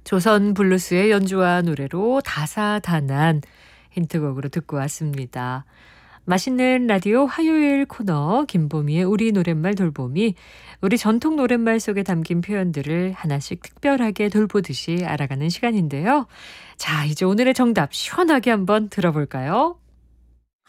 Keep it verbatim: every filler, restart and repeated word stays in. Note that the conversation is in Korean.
조선 블루스의 연주와 노래로 다사다난 힌트곡으로 듣고 왔습니다. 맛있는 라디오 화요일 코너 김보미의 우리 노랫말 돌보미. 우리 전통 노랫말 속에 담긴 표현들을 하나씩 특별하게 돌보듯이 알아가는 시간인데요. 자, 이제 오늘의 정답 시원하게 한번 들어볼까요?